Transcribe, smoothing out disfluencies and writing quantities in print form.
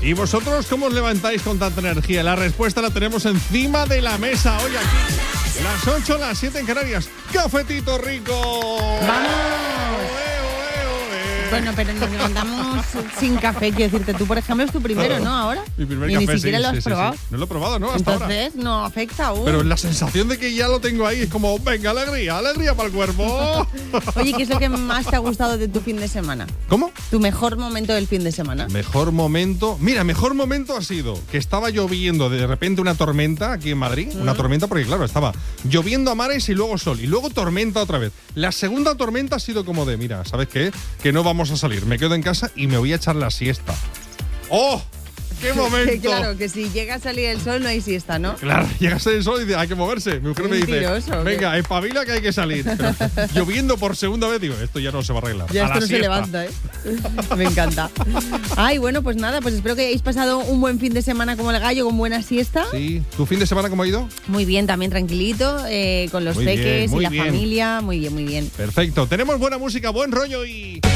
¿Y vosotros cómo os levantáis con tanta energía? La respuesta la tenemos encima de la mesa hoy aquí. Las 8, las 7 en Canarias. ¡Cafetito rico! ¡Vamos! Bueno, pero nos levantamos sin café, quiero decirte. Tú, por ejemplo, es tu primero, ¿no? Ahora. Mi primer y café, ni siquiera sí, lo has probado. Sí. No lo he probado, ¿no? Hasta Entonces, ahora. no afecta aún. Pero la sensación de que ya lo tengo ahí es como, venga, alegría para el cuerpo. Oye, ¿qué es lo que más te ha gustado de tu fin de semana? ¿Cómo? ¿Tu mejor momento del fin de semana? Mejor momento. Mira, mejor momento ha sido que estaba lloviendo de repente una tormenta aquí en Madrid. Una tormenta porque, claro, estaba lloviendo a mares y luego sol. Y luego tormenta otra vez. La segunda tormenta ha sido como de, mira, ¿sabes qué? Que no vamos a salir. Me quedo en casa y me voy a echar la siesta. ¡Oh! ¡Qué momento! Claro, que si llega a salir el sol no hay siesta, ¿no? Claro, llega a ser el sol y dice, hay que moverse. Mi mujer me dice, venga, espabila que hay que salir. Pero lloviendo por segunda vez, digo, esto ya no se va a arreglar. Ya a esto no siesta. se levanta, ¿eh? Me encanta. Ay, bueno, pues nada, pues espero que hayáis pasado un buen fin de semana como el gallo, con buena siesta. Sí. ¿Tu fin de semana cómo ha ido? Muy bien, también tranquilito, con los Muy bien, peques y muy la bien. familia. Muy bien, muy bien. Perfecto. Tenemos buena música, buen rollo y...